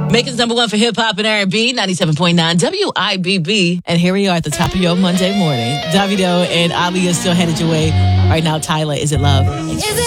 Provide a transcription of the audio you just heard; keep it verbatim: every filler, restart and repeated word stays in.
Macon's number one for hip hop and R and B, ninety-seven point nine W I B B. And here we are at the top of your Monday morning. Davido and Ali are still headed your way. Right now, Tyler, Is It Love? Is it